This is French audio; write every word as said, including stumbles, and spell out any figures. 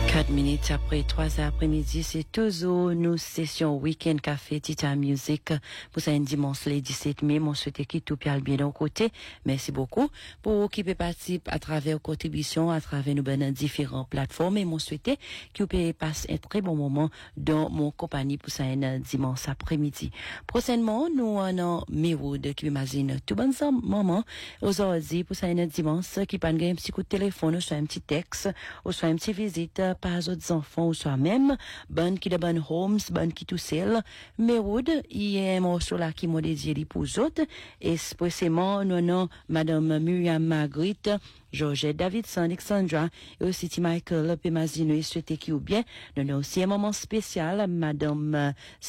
Quatre minutes après trois heures après-midi, c'est toujours nos sessions Weekend Café Tita Music pour ça un dimanche le dix-sept mai. Mon souhaite qui tout bien bien d'un côté. Merci beaucoup pour qui peut participer à travers contribution, à travers nos ben, différentes plateformes et mon souhaite qui peut passer un très bon moment dans mon compagnie pour ça un dimanche après-midi. Prochainement, nous avons Mewood qui imagine tout bon moment aujourd'hui pour ça un dimanche qui prend un petit coup de téléphone ou soit un petit texte ou soit un petit visite par autres enfants ou soi-même, bonne qui de bonne homes, bonne qui tout seul. Mais Wood, il y a un morceau là qui m'a dédié pour les autres, et spécialement, nous avons Madame Miriam Marguerite, Georgette Davidson, Alexandra, et aussi T. Michael, Pemazino, et souhaité qui ou bien. Nous avons aussi un moment spécial, Madame